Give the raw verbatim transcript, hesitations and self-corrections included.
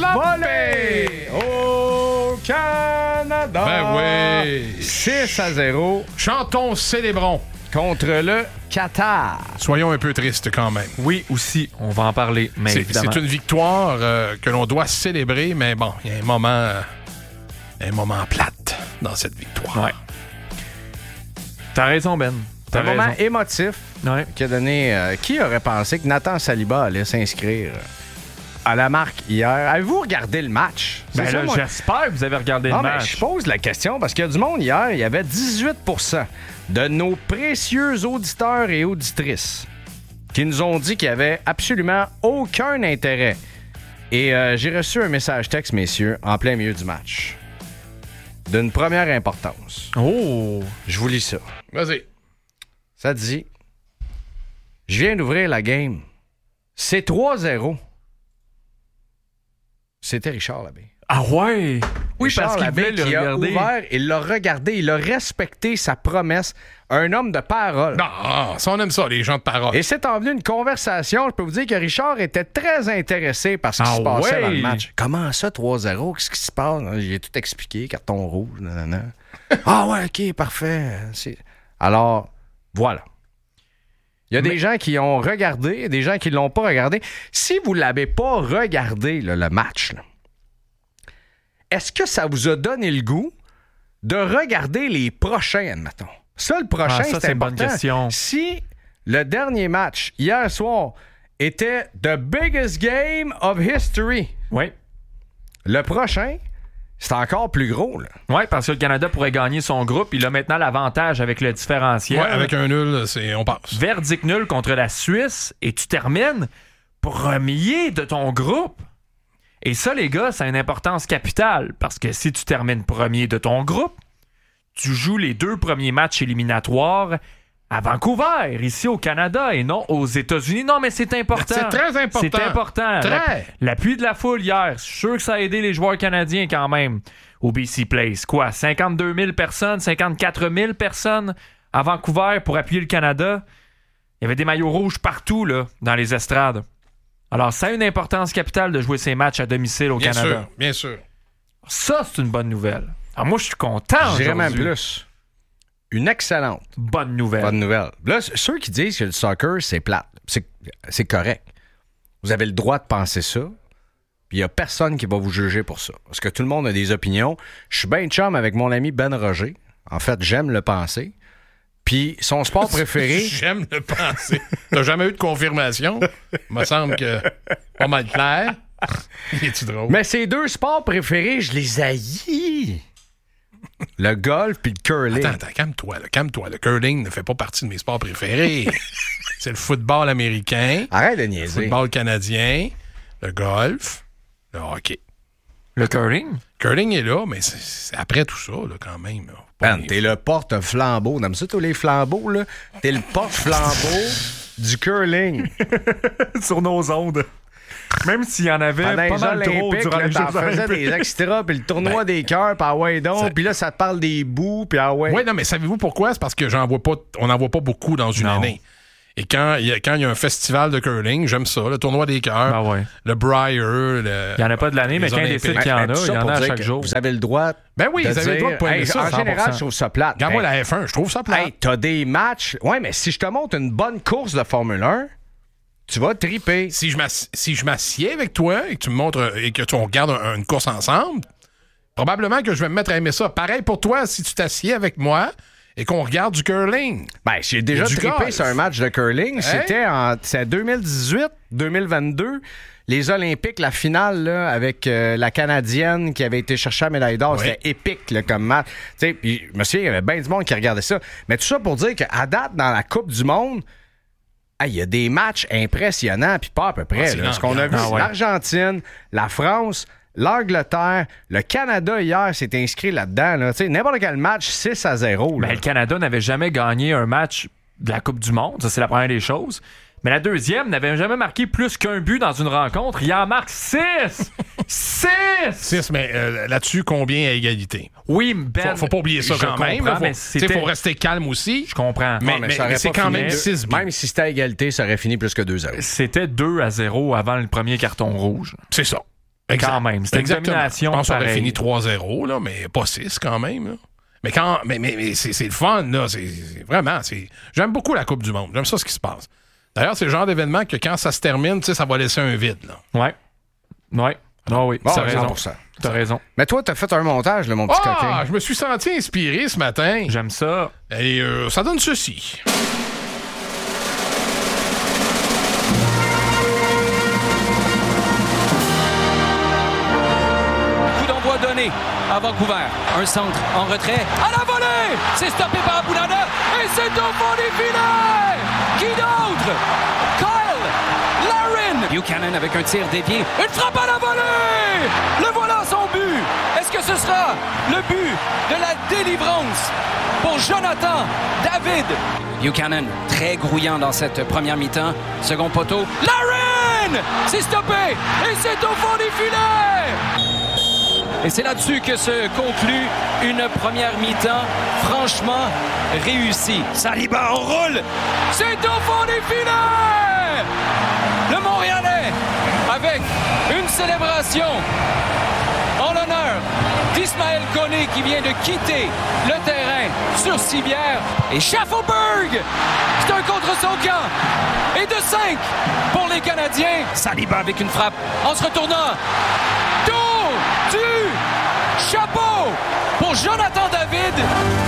volée au Canada. Ben oui. six à zéro. Chantons, célébrons. Contre le Qatar. Soyons un peu tristes quand même. Oui, aussi, on va en parler, mais c'est, évidemment. c'est une victoire euh, que l'on doit célébrer, mais bon, il y a un moment, euh, un moment plate dans cette victoire. Ouais. T'as raison, Ben. T'as un raison. moment émotif Ouais. qui a donné... Euh, qui aurait pensé que Nathan Saliba allait s'inscrire à la marque hier? Avez-vous regardé le match? Ben C'est là, ça, moi? j'espère que vous avez regardé Non, le mais match. je pose la question parce qu'il y a du monde hier. Il y avait dix-huit pour cent de nos précieux auditeurs et auditrices qui nous ont dit qu'il n'y avait absolument aucun intérêt. Et euh, j'ai reçu un message texte, messieurs, en plein milieu du match. D'une première importance. Oh! Je vous lis ça. Vas-y. Ça dit... Je viens d'ouvrir la game. C'est trois zéro. C'était Richard Labbé. Ah ouais? Oui, Richard parce qu'il Labbé voulait le qui a regarder. ouvert, il l'a regardé, il a respecté sa promesse. Un homme de parole. Non, ça, on aime ça, les gens de parole. Et c'est envenu une conversation. Je peux vous dire que Richard était très intéressé par ce qui Ah se passait ouais? dans le match. Comment ça, trois zéro? Qu'est-ce qui se passe? J'ai tout expliqué, carton rouge. Nanana. Ah ouais, OK, parfait. C'est... Alors, voilà. Il y a Mais... des gens qui ont regardé, des gens qui ne l'ont pas regardé. Si vous ne l'avez pas regardé, là, le match, là, est-ce que ça vous a donné le goût de regarder les prochains, admettons? Ça, le prochain, Ah, ça, c'est, c'est une important. bonne question. Si le dernier match, hier soir, était the biggest game of history, Oui. le prochain, c'est encore plus gros, là. Oui, parce que le Canada pourrait gagner son groupe. Il a maintenant l'avantage avec le différentiel. Ouais, avec un nul, c'est, on passe. Verdict nul contre la Suisse et tu termines premier de ton groupe. Et ça, les gars, ça a une importance capitale parce que si tu termines premier de ton groupe, tu joues les deux premiers matchs éliminatoires à Vancouver, ici au Canada, et non aux États-Unis. Non, mais c'est important. C'est très important. C'est important. Très. La- l'appui de la foule hier, je suis sûr que ça a aidé les joueurs canadiens quand même au B C Place. Quoi, cinquante-deux mille personnes, cinquante-quatre mille personnes à Vancouver pour appuyer le Canada. Il y avait des maillots rouges partout là, dans les estrades. Alors, ça a une importance capitale de jouer ces matchs à domicile au Bien Canada. sûr, bien sûr. Ça, c'est une bonne nouvelle. Alors, moi, je suis content Je dirais même aujourd'hui. plus. Une excellente Bonne nouvelle. bonne nouvelle. Là, c- ceux qui disent que le soccer, c'est plate, c'est, c'est correct. Vous avez le droit de penser ça, puis il n'y a personne qui va vous juger pour ça. Parce que tout le monde a des opinions. Je suis bien chum avec mon ami Ben Roger. En fait, j'aime le penser. Puis son sport préféré... J'aime le penser. T'as jamais eu de confirmation? Il me semble que pas mal clair. Es-tu drôle? Mais ces deux sports préférés, je les haïs. Le golf puis le curling. Attends, attends, calme-toi, là, calme-toi. Le curling ne fait pas partie de mes sports préférés. C'est le football américain, Arrête de le niaiser. football canadien, le golf, le hockey. Le curling? Curling est là, mais c'est, c'est après tout ça, là, quand même. Là. Man, t'es le porte-flambeau. T'aimes ça, tous les flambeaux, là? T'es le porte-flambeau du curling. Sur nos ondes. Même s'il y en avait Pendant pas les mal trop Olympiques, durant là, les t'en Jeux faisais olympiques. des extras, puis le tournoi des cœurs, puis ah ouais donc, ça- puis là, ça te parle des bouts, puis ah ouais. Oui, non, mais savez-vous pourquoi? C'est parce que j'en vois pas, on n'en voit pas beaucoup dans une Non. année. Et quand il y, a- quand il y a un festival de curling, j'aime ça, le tournoi des cœurs, Ben ouais. le Briar, le... Il n'y en a pas de l'année, mais les quand il Olympiques. décide qu'il y en Mais a, tout il ça y en pour a à dire chaque que jour. Vous avez le droit. Ben oui, de vous avez le droit de dire, pas aimer hey, ça. En cent pour cent. général, je trouve ça plate. Regarde-moi Hey, la F un, je trouve ça plate. hey, t'as des matchs. Ouais, mais si je te montre une bonne course de Formule un, tu vas triper. Si je, m'ass- si je m'assieds avec toi et que tu me montres et que tu on regarde un- une course ensemble, probablement que je vais me mettre à aimer ça. Pareil pour toi, si tu t'assieds avec moi et qu'on regarde du curling. Ben, j'ai déjà Du trippé golf. sur un match de curling. C'était en c'est deux mille dix-huit, deux mille vingt-deux. Les Olympiques, la finale là, avec euh, la Canadienne qui avait été chercher la médaille d'or. Oui. C'était épique là, comme match. Tu sais, puis je me souviens, il y avait bien du monde qui regardait ça. Mais tout ça pour dire qu'à date, dans la Coupe du Monde, il y a des matchs impressionnants, puis pas à peu près. Ah, c'est là. Ce qu'on a vu, l'ambiance. c'est Ah ouais. l'Argentine, la France, l'Angleterre, le Canada hier s'est inscrit là-dedans. Là. Tu sais, n'importe quel match, six à zéro. Ben, là. le Canada n'avait jamais gagné un match de la Coupe du Monde. Ça, c'est la première des choses. Mais la deuxième n'avait jamais marqué plus qu'un but dans une rencontre. Il en marque six! Six! Six, mais euh, là-dessus, combien à égalité? Oui, Ben. Faut, faut pas oublier ça je quand même. comprends, là. Faut, mais tu sais, c'était... faut rester calme aussi. Je comprends. Mais- Ouais, mais ça aurait c'est pas quand fini même deux- six buts. Même si c'était à égalité, ça aurait fini plus que deux zéro. C'était deux à zéro avant le premier carton rouge. C'est ça. Exact. Quand même. C'était une Exactement. domination. Je pense qu'on aurait pareil. fini trois zéro, là, mais pas six quand même. Là. Mais quand mais, mais, mais c'est, c'est le fun, là. C'est, c'est vraiment. C'est, j'aime beaucoup la Coupe du Monde. J'aime ça ce qui se passe. D'ailleurs, c'est le genre d'événement que quand ça se termine, tu sais, ça va laisser un vide. Là. Ouais. Ouais. Non, oui. Bon, T'as raison. cent pour cent. T'as raison. Mais toi, t'as fait un montage, là, mon petit Ah! coquin. Je me suis senti inspiré ce matin. J'aime ça. Et euh, ça donne ceci. Coup d'envoi donné à Vancouver. Un centre en retrait. À la volée! C'est stoppé par Abunada. Et c'est au fond des filets! Qui d'autre? Kyle Larin! Buchanan avec un tir dévié. Une frappe à la volée! Le voilà son but! Est-ce que ce sera le but de la délivrance pour Jonathan David? Buchanan, très grouillant dans cette première mi-temps. Second poteau. Larin! C'est stoppé! Et c'est au fond des filets! Et c'est là-dessus que se conclut une première mi-temps franchement réussie. Saliba enroule! C'est au fond des filets! Le Montréalais avec une célébration en l'honneur d'Ismaël Koné qui vient de quitter le terrain sur civière. Et Schaffelberg, c'est un contre son camp. Et de cinq pour les Canadiens. Saliba avec une frappe en se retournant. Tour du chapeau pour Jonathan David.